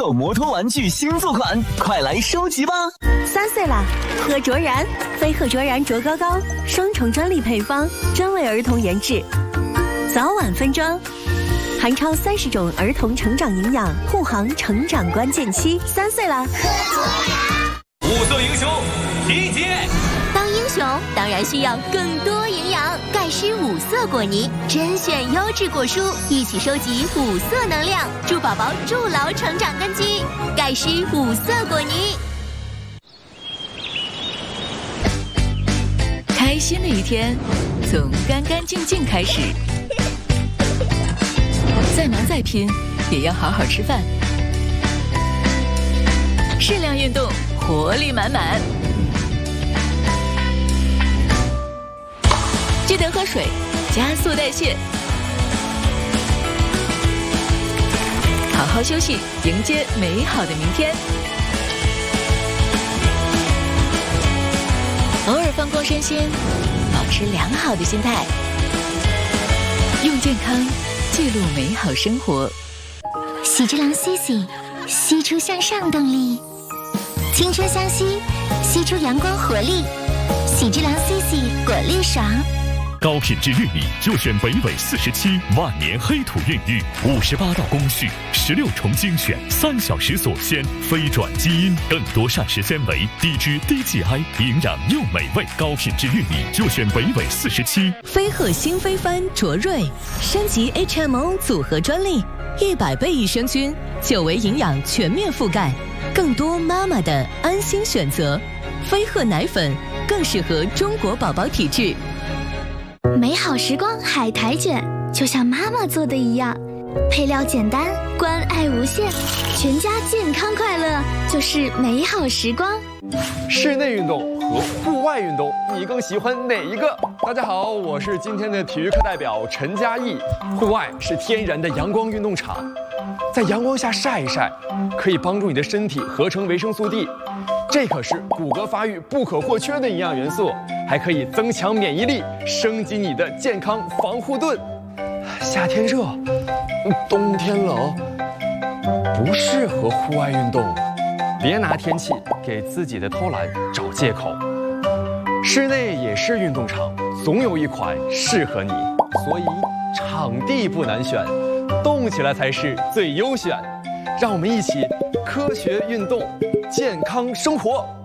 宝摩托玩具新作款，快来收集吧 ！3岁啦，喝卓然，飞鹤卓然卓高高，双重专利配方，专为儿童研制，早晚分装，含超30种儿童成长营养，护航成长关键期。3岁啦，喝卓然 5色英雄集结。 当英雄当然需要更多营养，钙师5色果泥甄选优质果蔬，一起收集5色能量，助宝宝筑牢成长根基。钙师5色果泥。 开心的一天从干干净净开始，再忙再拼也要好好吃饭，适量运动，活力满满。记得喝水，加速代谢。好好休息，迎接美好的明天。偶尔放空身心，保持良好的心态，用健康记录美好生活。 喜之郎 CC， 吸出向上动力，青春相吸，吸出阳光活力。喜之郎 CC 果粒爽。 高品质玉米就选北纬47万年黑土孕育，58道工序，16重精选，3小时锁鲜，非转基因，更多膳食纤维，低脂低 GI， 营养又美味。高品质玉米就选北纬47。 飞鹤新飞帆卓瑞升级 HMO 组合专利，100倍益生菌，9维营养全面覆盖，更多妈妈的安心选择。飞鹤奶粉更适合中国宝宝体质。 美好时光海苔卷就像妈妈做的一样，配料简单，关爱无限，全家健康快乐就是美好时光。 室内运动和户外运动，你更喜欢哪一个？大家好，我是今天的体育课代表陈嘉译。户外是天然的阳光运动场，在阳光下晒一晒，可以帮助你的身体合成维生素 D， 这可是骨骼发育不可或缺的营养元素，还可以增强免疫力，升级你的健康防护盾。夏天热，冬天冷，不适合户外运动。别拿天气给自己的偷懒找借口。室内也是运动场，总有一款适合你，所以场地不难选，动起来才是最优选。让我们一起科学运动，健康生活。